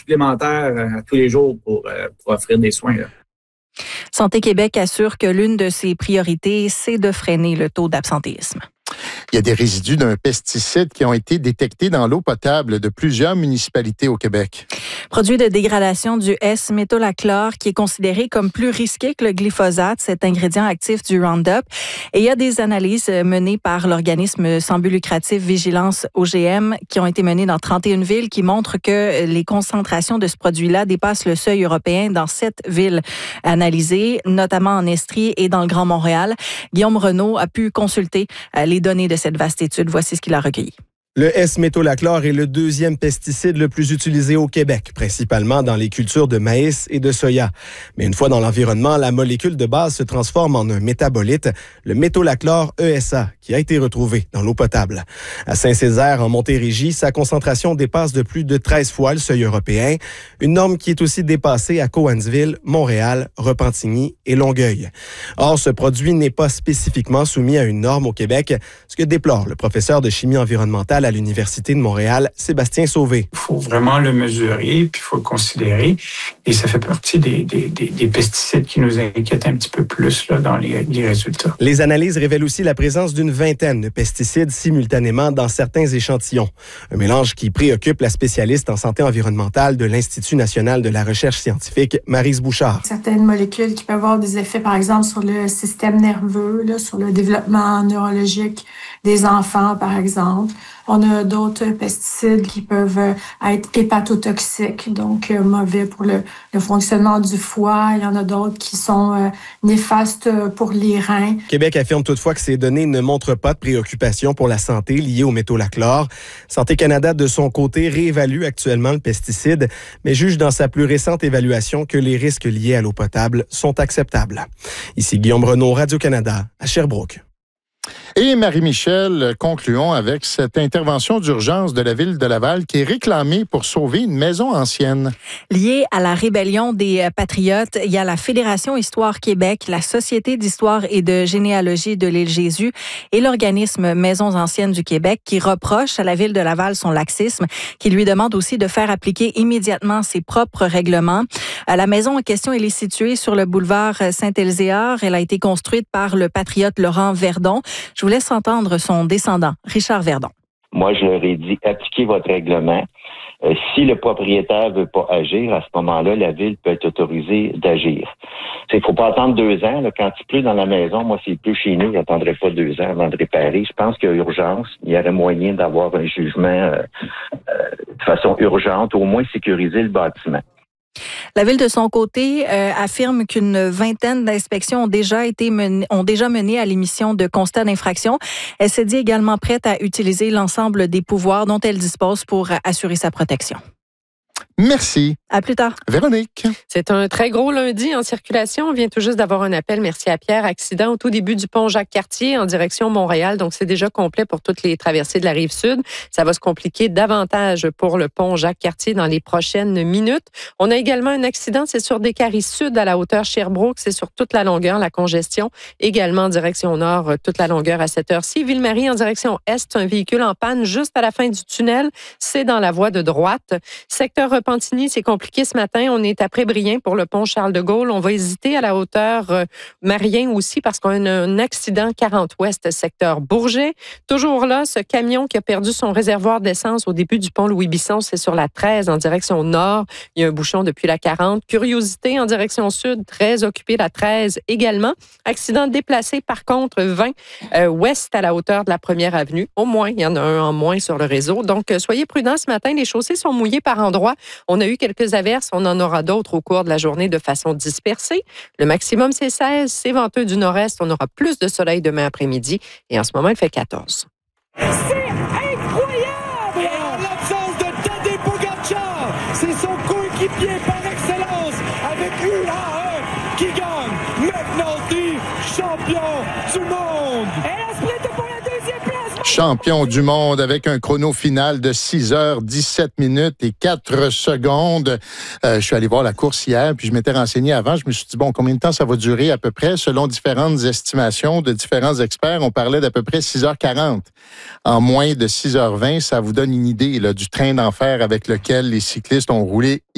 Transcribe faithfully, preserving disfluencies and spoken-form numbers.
supplémentaires à tous les jours pour, pour offrir des soins. Là. Santé Québec assure que l'une de ses priorités, c'est de freiner le taux d'absentéisme. Il y a des résidus d'un pesticide qui ont été détectés dans l'eau potable de plusieurs municipalités au Québec. Produit de dégradation du S-métolachlore qui est considéré comme plus risqué que le glyphosate, cet ingrédient actif du Roundup. Et il y a des analyses menées par l'organisme sans but lucratif Vigilance O G M qui ont été menées dans trente et une villes qui montrent que les concentrations de ce produit-là dépassent le seuil européen dans sept villes analysées, notamment en Estrie et dans le Grand Montréal. Guillaume Renaud a pu consulter les données de cette vaste étude. Voici ce qu'il a recueilli. Le S-métolachlore est le deuxième pesticide le plus utilisé au Québec, principalement dans les cultures de maïs et de soya. Mais une fois dans l'environnement, la molécule de base se transforme en un métabolite, le métolachlore E S A, qui a été retrouvé dans l'eau potable. À Saint-Césaire, en Montérégie, sa concentration dépasse de plus de treize fois le seuil européen, une norme qui est aussi dépassée à Cowansville, Montréal, Repentigny et Longueuil. Or, ce produit n'est pas spécifiquement soumis à une norme au Québec, ce que déplore le professeur de chimie environnementale à l'Université de Montréal, Sébastien Sauvé. Il faut vraiment le mesurer, puis il faut le considérer. Et ça fait partie des, des, des, des pesticides qui nous inquiètent un petit peu plus là, dans les, les résultats. Les analyses révèlent aussi la présence d'une vingtaine de pesticides simultanément dans certains échantillons. Un mélange qui préoccupe la spécialiste en santé environnementale de l'Institut national de la recherche scientifique, Maryse Bouchard. Certaines molécules qui peuvent avoir des effets, par exemple, sur le système nerveux, là, sur le développement neurologique des enfants, par exemple. On a d'autres pesticides qui peuvent être hépatotoxiques, donc euh, mauvais pour le, le fonctionnement du foie. Il y en a d'autres qui sont euh, néfastes pour les reins. Québec affirme toutefois que ces données ne montrent pas de préoccupation pour la santé liée au métolachlore. Santé Canada, de son côté, réévalue actuellement le pesticide, mais juge dans sa plus récente évaluation que les risques liés à l'eau potable sont acceptables. Ici Guillaume Renaud, Radio-Canada, à Sherbrooke. Et Marie-Michel, concluons avec cette intervention d'urgence de la Ville de Laval qui est réclamée pour sauver une maison ancienne. Liée à la rébellion des Patriotes, il y a la Fédération Histoire Québec, la Société d'histoire et de généalogie de l'île Jésus et l'organisme Maisons anciennes du Québec qui reproche à la Ville de Laval son laxisme, qui lui demande aussi de faire appliquer immédiatement ses propres règlements. La maison en question, elle est située sur le boulevard Saint-Elzéar. Elle a été construite par le patriote Laurent Verdon. Je vous laisse entendre son descendant, Richard Verdon. Moi, je leur ai dit, appliquez votre règlement. Euh, si le propriétaire veut pas agir, à ce moment-là, la Ville peut être autorisée d'agir. Il faut pas attendre deux ans. Là, quand il pleut dans la maison, moi, s'il pleut chez nous, j'attendrai pas deux ans avant de réparer. Je pense qu'il y a urgence. Il y aurait moyen d'avoir un jugement euh, euh, de façon urgente, au moins sécuriser le bâtiment. La Ville, de son côté, euh, affirme qu'une vingtaine d'inspections ont déjà été menées, ont déjà mené à l'émission de constats d'infraction. Elle s'est dit également prête à utiliser l'ensemble des pouvoirs dont elle dispose pour assurer sa protection. Merci. À plus tard. Véronique. C'est un très gros lundi en circulation. On vient tout juste d'avoir un appel. Merci à Pierre. Accident au tout début du pont Jacques-Cartier en direction Montréal. Donc, c'est déjà complet pour toutes les traversées de la Rive-Sud. Ça va se compliquer davantage pour le pont Jacques-Cartier dans les prochaines minutes. On a également un accident. C'est sur Descaries Sud à la hauteur Sherbrooke. C'est sur toute la longueur, la congestion. Également en direction nord, toute la longueur à cette heure-ci. Ville-Marie en direction est. Un véhicule en panne juste à la fin du tunnel. C'est dans la voie de droite. Secteur Repentigny, c'est compliqué ce matin. On est après Brien pour le pont Charles-de-Gaulle. On va hésiter à la hauteur euh, Marien aussi parce qu'on a un, un accident quarante ouest, secteur Bourget. Toujours là, ce camion qui a perdu son réservoir d'essence au début du pont Louis-Bisson, c'est sur la treize en direction nord. Il y a un bouchon depuis la quarante. Curiosité en direction sud, très occupé la treize également. Accident déplacé par contre vingt euh, ouest à la hauteur de la première avenue. Au moins, il y en a un en moins sur le réseau. Donc, euh, soyez prudents ce matin. Les chaussées sont mouillées par endroits. On a eu quelques averses. On en aura d'autres au cours de la journée de façon dispersée. Le maximum, c'est seize. C'est venteux du nord-est. On aura plus de soleil demain après-midi. Et en ce moment, il fait quatorze. C'est incroyable! Et en l'absence de Tadej Pogačar, c'est son coéquipier par excellence avec U A E qui gagne. McNulty, champion du monde! Et la sprint pour la deuxième place! Champion du monde avec un chrono final de six heures dix-sept minutes et quatre secondes. Euh, je suis allé voir la course hier, puis je m'étais renseigné avant. Je me suis dit, bon, combien de temps ça va durer à peu près? Selon différentes estimations de différents experts, on parlait d'à peu près six heures quarante. En moins de six heures vingt, ça vous donne une idée là, du train d'enfer avec lequel les cyclistes ont roulé